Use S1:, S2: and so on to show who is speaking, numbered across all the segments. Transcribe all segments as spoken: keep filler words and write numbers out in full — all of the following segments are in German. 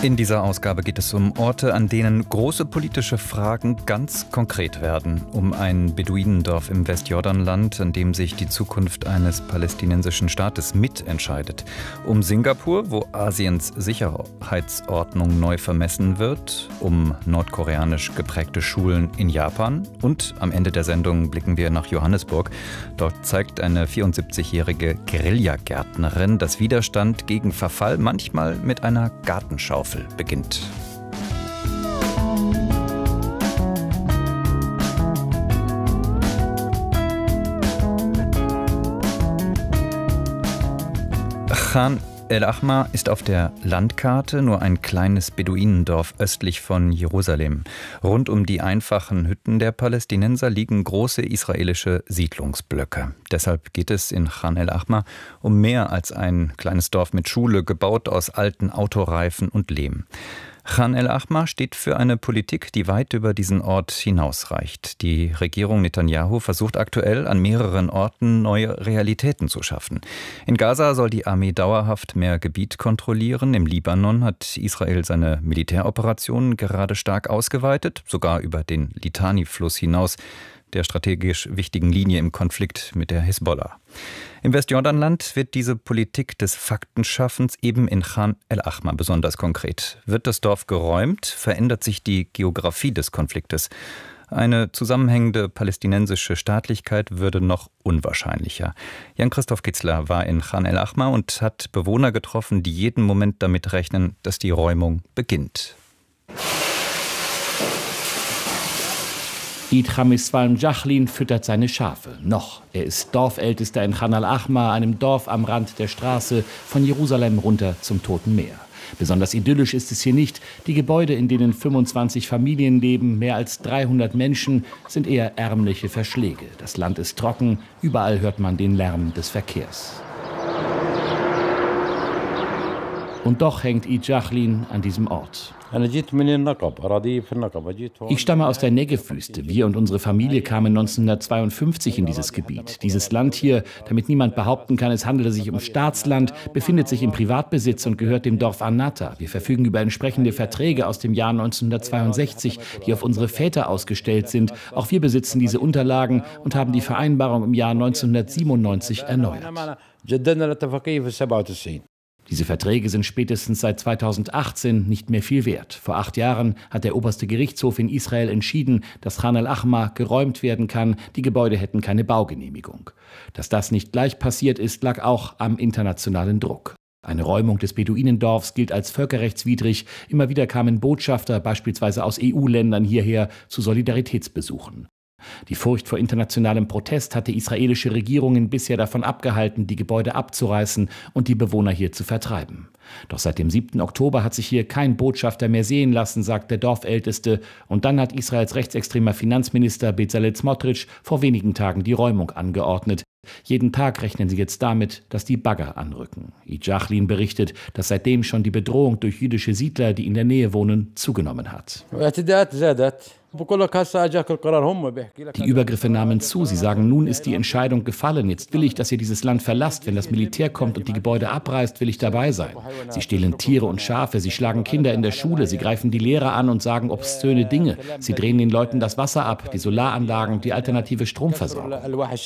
S1: In dieser Ausgabe geht es um Orte, an denen große politische Fragen ganz konkret werden. Um ein Beduinendorf im Westjordanland, an dem sich die Zukunft eines palästinensischen Staates mitentscheidet. Um Singapur, wo Asiens Sicherheitsordnung neu vermessen wird. Um nordkoreanisch geprägte Schulen in Japan. Und am Ende der Sendung blicken wir nach Johannesburg. Dort zeigt eine vierundsiebzigjährige Guerillagärtnerin, dass Widerstand gegen Verfall manchmal mit einer Gartenschaufel beginnt. Khan el-Ahmar ist auf der Landkarte nur ein kleines Beduinendorf östlich von Jerusalem. Rund um die einfachen Hütten der Palästinenser liegen große israelische Siedlungsblöcke. Deshalb geht es in Khan el-Ahmar um mehr als ein kleines Dorf mit Schule, gebaut aus alten Autoreifen und Lehm. Khan el-Ahmar steht für eine Politik, die weit über diesen Ort hinausreicht. Die Regierung Netanyahu versucht aktuell an mehreren Orten neue Realitäten zu schaffen. In Gaza soll die Armee dauerhaft mehr Gebiet kontrollieren. Im Libanon hat Israel seine Militäroperationen gerade stark ausgeweitet, sogar über den Litani-Fluss hinaus, der strategisch wichtigen Linie im Konflikt mit der Hisbollah. Im Westjordanland wird diese Politik des Faktenschaffens eben in Khan el-Ahmar besonders konkret. Wird das Dorf geräumt, verändert sich die Geografie des Konfliktes. Eine zusammenhängende palästinensische Staatlichkeit würde noch unwahrscheinlicher. Jan-Christoph Kitzler war in Khan el-Ahmar und hat Bewohner getroffen, die jeden Moment damit rechnen, dass die Räumung beginnt.
S2: Idham Iswalm Jachlin füttert seine Schafe. Noch. Er ist Dorfältester in Khan el-Ahmar, einem Dorf am Rand der Straße von Jerusalem runter zum Toten Meer. Besonders idyllisch ist es hier nicht. Die Gebäude, in denen fünfundzwanzig Familien leben, mehr als dreihundert Menschen, sind eher ärmliche Verschläge. Das Land ist trocken, überall hört man den Lärm des Verkehrs. Und doch hängt Id Jachlin an diesem Ort. Ich stamme aus der Negev-Wüste. Wir und unsere Familie kamen neunzehnhundertzweiundfünfzig in dieses Gebiet. Dieses Land hier, damit niemand behaupten kann, es handele sich um Staatsland, befindet sich im Privatbesitz und gehört dem Dorf An-Nata. Wir verfügen über entsprechende Verträge aus dem Jahr neunzehnhundertzweiundsechzig, die auf unsere Väter ausgestellt sind. Auch wir besitzen diese Unterlagen und haben die Vereinbarung im Jahr neunzehnhundertsiebenundneunzig erneuert. Diese Verträge sind spätestens seit zweitausendachtzehn nicht mehr viel wert. Vor acht Jahren hat der oberste Gerichtshof in Israel entschieden, dass Khan el-Ahmar geräumt werden kann. Die Gebäude hätten keine Baugenehmigung. Dass das nicht gleich passiert ist, lag auch am internationalen Druck. Eine Räumung des Beduinendorfs gilt als völkerrechtswidrig. Immer wieder kamen Botschafter, beispielsweise aus E U-Ländern, hierher zu Solidaritätsbesuchen. Die Furcht vor internationalem Protest hatte israelische Regierungen bisher davon abgehalten, die Gebäude abzureißen und die Bewohner hier zu vertreiben. Doch seit dem siebten Oktober hat sich hier kein Botschafter mehr sehen lassen, sagt der Dorfälteste. Und dann hat Israels rechtsextremer Finanzminister Bezalel Smotrich vor wenigen Tagen die Räumung angeordnet. Jeden Tag rechnen sie jetzt damit, dass die Bagger anrücken. Id Jachlin berichtet, dass seitdem schon die Bedrohung durch jüdische Siedler, die in der Nähe wohnen, zugenommen hat. Die Übergriffe nahmen zu. Sie sagen, nun ist die Entscheidung gefallen. Jetzt will ich, dass ihr dieses Land verlasst. Wenn das Militär kommt und die Gebäude abreißt, will ich dabei sein. Sie stehlen Tiere und Schafe, sie schlagen Kinder in der Schule, sie greifen die Lehrer an und sagen obszöne Dinge. Sie drehen den Leuten das Wasser ab, die Solaranlagen, die alternative Stromversorgung.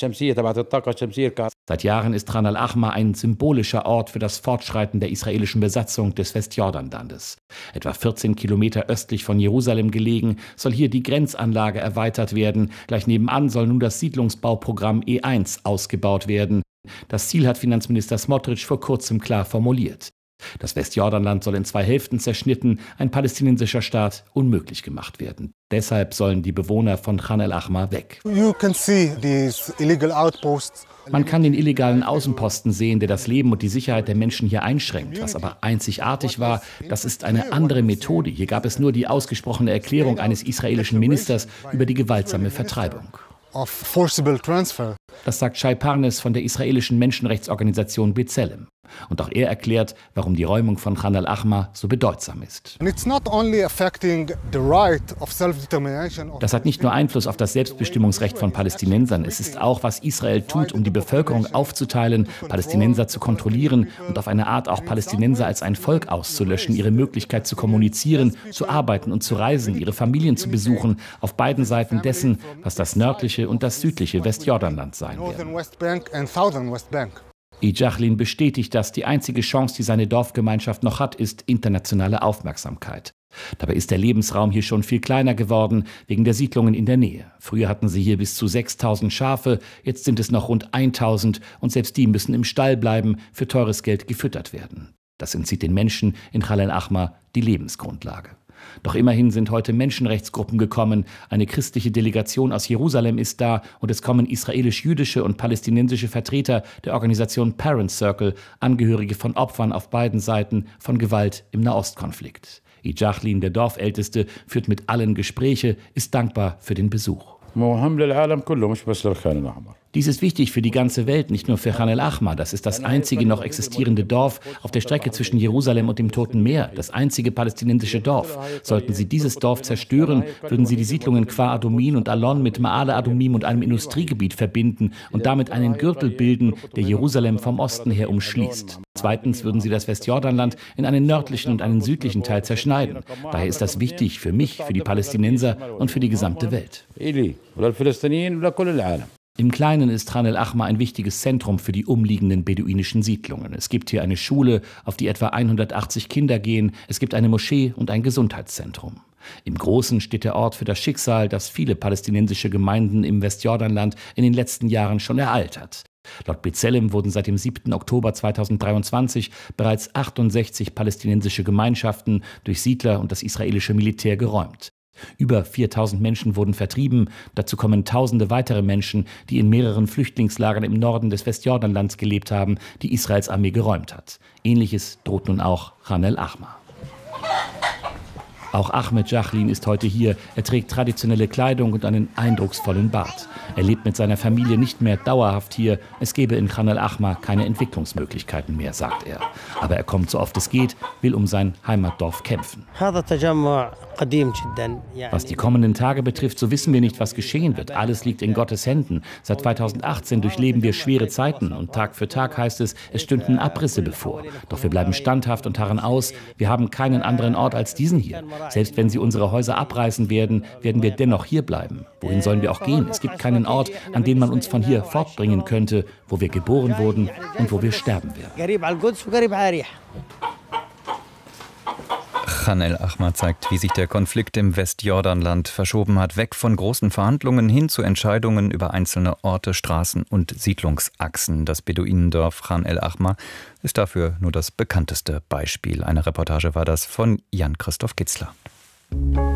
S2: Seit Jahren ist Khan el-Ahmar ein symbolischer Ort für das Fortschreiten der israelischen Besatzung des Westjordanlandes. Etwa vierzehn Kilometer östlich von Jerusalem gelegen, soll hier die Grenzanlage erweitert werden. Gleich nebenan soll nun das Siedlungsbauprogramm E eins ausgebaut werden. Das Ziel hat Finanzminister Smotrich vor kurzem klar formuliert. Das Westjordanland soll in zwei Hälften zerschnitten, ein palästinensischer Staat unmöglich gemacht werden. Deshalb sollen die Bewohner von Khan el-Ahmar weg. Man kann den illegalen Außenposten sehen, der das Leben und die Sicherheit der Menschen hier einschränkt. Was aber einzigartig war, das ist eine andere Methode. Hier gab es nur die ausgesprochene Erklärung eines israelischen Ministers über die gewaltsame Vertreibung. Das sagt Shai Parnes von der israelischen Menschenrechtsorganisation B'Tselem. Und auch er erklärt, warum die Räumung von Khan al-Ahmar so bedeutsam ist. Das hat nicht nur Einfluss auf das Selbstbestimmungsrecht von Palästinensern, es ist auch, was Israel tut, um die Bevölkerung aufzuteilen, Palästinenser zu kontrollieren und auf eine Art auch Palästinenser als ein Volk auszulöschen, ihre Möglichkeit zu kommunizieren, zu arbeiten und zu reisen, ihre Familien zu besuchen, auf beiden Seiten dessen, was das nördliche und das südliche Westjordanland sein werden. Ijachlin bestätigt, dass die einzige Chance, die seine Dorfgemeinschaft noch hat, ist internationale Aufmerksamkeit. Dabei ist der Lebensraum hier schon viel kleiner geworden, wegen der Siedlungen in der Nähe. Früher hatten sie hier bis zu sechstausend Schafe, jetzt sind es noch rund tausend und selbst die müssen im Stall bleiben, für teures Geld gefüttert werden. Das entzieht den Menschen in Khan al-Ahmar die Lebensgrundlage. Doch immerhin sind heute Menschenrechtsgruppen gekommen, eine christliche Delegation aus Jerusalem ist da und es kommen israelisch-jüdische und palästinensische Vertreter der Organisation Parent Circle, Angehörige von Opfern auf beiden Seiten von Gewalt im Nahostkonflikt. Ijachlin, der Dorfälteste, führt mit allen Gespräche, ist dankbar für den Besuch. Dies ist wichtig für die ganze Welt, nicht nur für Khan al-Ahmar. Das ist das einzige noch existierende Dorf auf der Strecke zwischen Jerusalem und dem Toten Meer, das einzige palästinensische Dorf. Sollten sie dieses Dorf zerstören, würden sie die Siedlungen Kfar Adumin und Alon mit Ma'ale Adumim und einem Industriegebiet verbinden und damit einen Gürtel bilden, der Jerusalem vom Osten her umschließt. Zweitens würden sie das Westjordanland in einen nördlichen und einen südlichen Teil zerschneiden. Daher ist das wichtig für mich, für die Palästinenser und für die gesamte Welt. Im Kleinen ist Khan al-Ahmar ein wichtiges Zentrum für die umliegenden beduinischen Siedlungen. Es gibt hier eine Schule, auf die etwa hundertachtzig Kinder gehen. Es gibt eine Moschee und ein Gesundheitszentrum. Im Großen steht der Ort für das Schicksal, das viele palästinensische Gemeinden im Westjordanland in den letzten Jahren schon ereilt hat. Laut B'Tselem wurden seit dem siebten Oktober zweitausenddreiundzwanzig bereits achtundsechzig palästinensische Gemeinschaften durch Siedler und das israelische Militär geräumt. Über viertausend Menschen wurden vertrieben, dazu kommen tausende weitere Menschen, die in mehreren Flüchtlingslagern im Norden des Westjordanlands gelebt haben, die Israels Armee geräumt hat. Ähnliches droht nun auch Khan al-Ahmar. Auch Ahmed Jachlin ist heute hier. Er trägt traditionelle Kleidung und einen eindrucksvollen Bart. Er lebt mit seiner Familie nicht mehr dauerhaft hier. Es gäbe in Khan al-Ahmar keine Entwicklungsmöglichkeiten mehr, sagt er. Aber er kommt so oft es geht, will um sein Heimatdorf kämpfen. Was die kommenden Tage betrifft, so wissen wir nicht, was geschehen wird. Alles liegt in Gottes Händen. Seit zweitausendachtzehn durchleben wir schwere Zeiten und Tag für Tag heißt es, es stünden Abrisse bevor. Doch wir bleiben standhaft und harren aus. Wir haben keinen anderen Ort als diesen hier. Selbst wenn sie unsere Häuser abreißen werden, werden wir dennoch hier bleiben. Wohin sollen wir auch gehen? Es gibt keinen Ort, an den man uns von hier fortbringen könnte, wo wir geboren wurden und wo wir sterben werden.
S1: Khan al-Ahmar zeigt, wie sich der Konflikt im Westjordanland verschoben hat, weg von großen Verhandlungen hin zu Entscheidungen über einzelne Orte, Straßen und Siedlungsachsen. Das Beduinendorf Khan al-Ahmar ist dafür nur das bekannteste Beispiel. Eine Reportage war das von Jan-Christoph Kitzler.